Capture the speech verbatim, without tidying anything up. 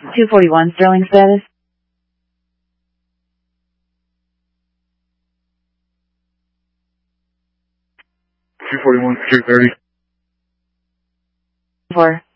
two forty-one Sterling status. two forty-one, three thirty. Four.